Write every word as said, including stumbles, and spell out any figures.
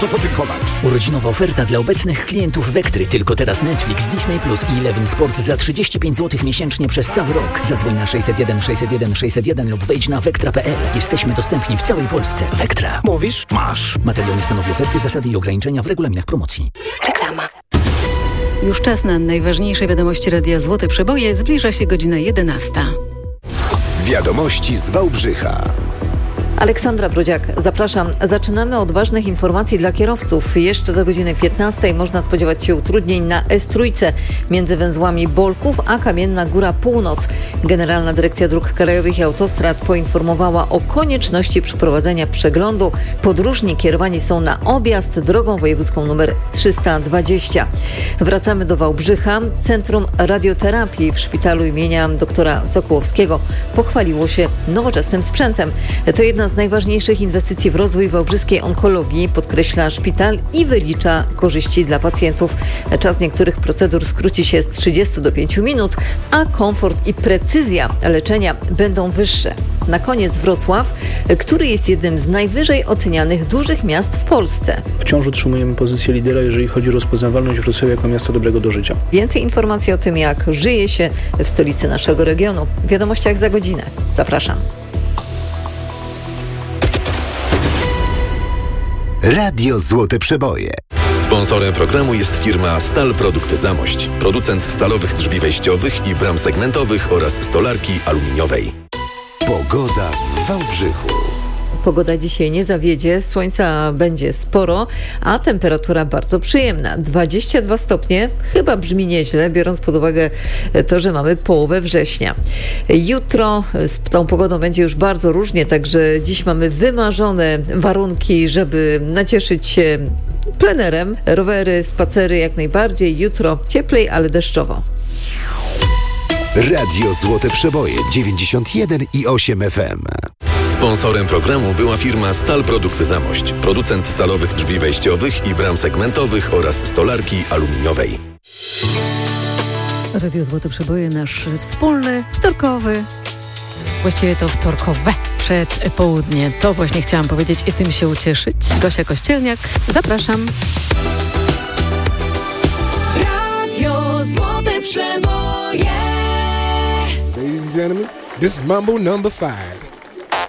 To podziękować. Urodzinowa oferta dla obecnych klientów Vectry. Tylko teraz Netflix, Disney Plus i Eleven Sport za trzydzieści pięć złotych miesięcznie przez cały rok. Zadzwoń na sześćset jeden sześćset jeden sześćset jeden lub wejdź na vectra kropka p l. Jesteśmy dostępni w całej Polsce. Vectra. Mówisz? Masz. Materiał nie stanowi oferty, zasady i ograniczenia w regulaminach promocji. Reklama. Już czas na najważniejsze wiadomości Radia Złote Przeboje. Zbliża się godzina jedenasta. Wiadomości z Wałbrzycha. Aleksandra Brodziak, zapraszam. Zaczynamy od ważnych informacji dla kierowców. Jeszcze do godziny piętnastej można spodziewać się utrudnień na S trzy między węzłami Bolków a Kamienna Góra Północ. Generalna Dyrekcja Dróg Krajowych i Autostrad poinformowała o konieczności przeprowadzenia przeglądu. Podróżni kierowani są na objazd drogą wojewódzką nr trzysta dwadzieścia. Wracamy do Wałbrzycha. Centrum Radioterapii w szpitalu imienia doktora Sokołowskiego pochwaliło się nowoczesnym sprzętem. To jedna z najważniejszych inwestycji w rozwój wałbrzyskiej onkologii, podkreśla szpital i wylicza korzyści dla pacjentów. Czas niektórych procedur skróci się z trzydziestu do pięciu minut, a komfort i precyzja leczenia będą wyższe. Na koniec Wrocław, który jest jednym z najwyżej ocenianych dużych miast w Polsce. Wciąż utrzymujemy pozycję lidera, jeżeli chodzi o rozpoznawalność Wrocławia jako miasto dobrego do życia. Więcej informacji o tym, jak żyje się w stolicy naszego regionu, w wiadomościach za godzinę. Zapraszam. Radio Złote Przeboje. Sponsorem programu jest firma Stal Produkt Zamość, producent stalowych drzwi wejściowych i bram segmentowych oraz stolarki aluminiowej. Pogoda w Wałbrzychu. Pogoda dzisiaj nie zawiedzie, słońca będzie sporo, a temperatura bardzo przyjemna. dwadzieścia dwa stopnie, chyba brzmi nieźle, biorąc pod uwagę to, że mamy połowę września. Jutro z tą pogodą będzie już bardzo różnie, także dziś mamy wymarzone warunki, żeby nacieszyć się plenerem. Rowery, spacery jak najbardziej. Jutro cieplej, ale deszczowo. Radio Złote Przeboje dziewięćdziesiąt jeden i osiem F M. Sponsorem programu była firma Stal Produkt Zamość, producent stalowych drzwi wejściowych i bram segmentowych oraz stolarki aluminiowej. Radio Złote Przeboje, nasz wspólny, wtorkowy, właściwie to wtorkowe przedpołudnie. To właśnie chciałam powiedzieć i tym się ucieszyć. Gosia Kościelniak, zapraszam. Radio Złote Przeboje. Ladies and gentlemen, this is Mambo number five.